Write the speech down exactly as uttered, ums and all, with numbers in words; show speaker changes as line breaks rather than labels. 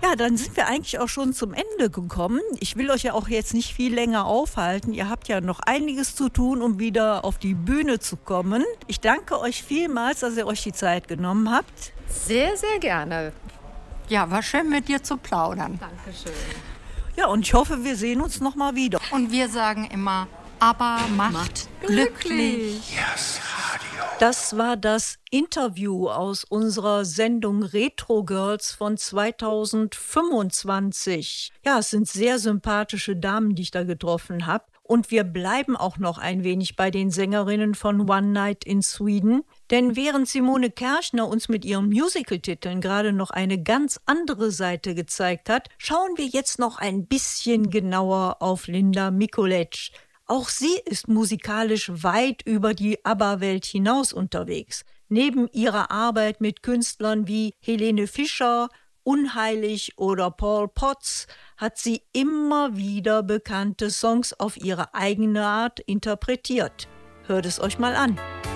Ja, dann sind wir eigentlich auch schon zum Ende gekommen. Ich will euch ja auch jetzt nicht viel länger aufhalten. Ihr habt ja noch einiges zu tun, um wieder auf die Bühne zu kommen. Ich danke euch vielmals, dass ihr euch die Zeit genommen habt.
Sehr, sehr gerne.
Ja, war schön mit dir zu plaudern.
Dankeschön.
Ja, und ich hoffe, wir sehen uns noch mal wieder.
Und wir sagen immer, aber macht, macht glücklich.
Yes, Radio.
Das war das Interview aus unserer Sendung Retro Girls von zweitausendfünfundzwanzig. Ja, es sind sehr sympathische Damen, die ich da getroffen habe. Und wir bleiben auch noch ein wenig bei den Sängerinnen von One Night in Sweden. Denn während Simone Kerschner uns mit ihren Musical-Titeln gerade noch eine ganz andere Seite gezeigt hat, schauen wir jetzt noch ein bisschen genauer auf Linda Mikuláš. Auch sie ist musikalisch weit über die ABBA-Welt hinaus unterwegs. Neben ihrer Arbeit mit Künstlern wie Helene Fischer, Unheilig oder Paul Potts hat sie immer wieder bekannte Songs auf ihre eigene Art interpretiert. Hört es euch mal an.